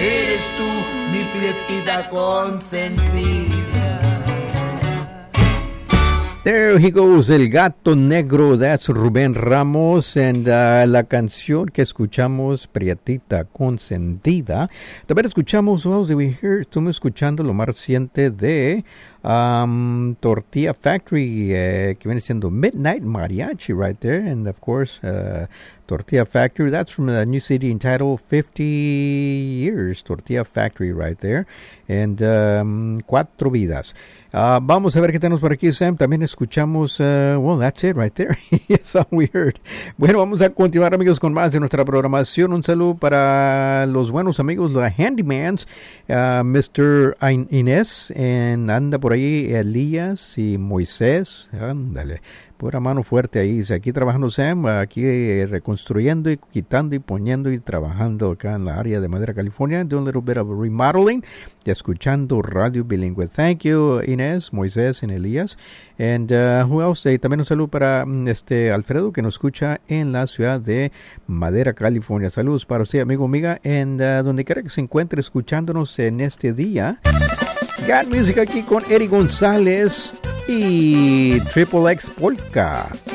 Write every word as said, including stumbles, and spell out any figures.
eres tú mi prietita consentida. There he goes, El Gato Negro. That's Rubén Ramos. And uh, la canción que escuchamos, Prietita Consentida. También escuchamos, what else did we hear? Estuvimos escuchando lo más reciente de um, Tortilla Factory, eh, que viene siendo Midnight Mariachi right there. And of course, uh, Tortilla Factory, that's from a new C D entitled fifty years. Tortilla Factory right there. And um, Cuatro Vidas. Uh, vamos a ver qué tenemos por aquí, Sam. También escuchamos, uh, well, that's it right there. That's all we heard. Bueno, vamos a continuar, amigos, con más de nuestra programación. Un saludo para los buenos amigos, los Handymans, uh, mister Inés, and anda por ahí Elías y Moisés. Ándale. Pura mano fuerte ahí. Aquí trabajando Sam, aquí eh, reconstruyendo y quitando y poniendo y trabajando acá en la área de Madera, California. Doing a little bit of remodeling. Y escuchando Radio Bilingüe. Thank you, Inés, Moisés y Elías. And uh, who else? Eh, también un saludo para um, este Alfredo, que nos escucha en la ciudad de Madera, California. Saludos para usted, amigo, amiga. And uh, donde quiera que se encuentre escuchándonos en este día. Got Music aquí con Eri González y Triple X Polka.